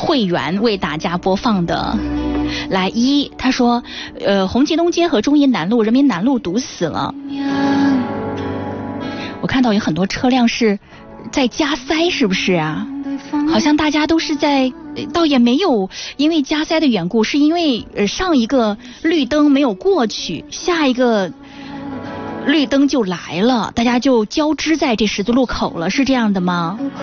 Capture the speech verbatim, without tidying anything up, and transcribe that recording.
会员为大家播放的。来一，他说，呃，红旗东街和中银南路、人民南路堵死了。我看到有很多车辆是在加塞，是不是啊？好像大家都是在，倒也没有因为加塞的缘故，是因为呃上一个绿灯没有过去，下一个绿灯就来了，大家就交织在这十字路口了，是这样的吗？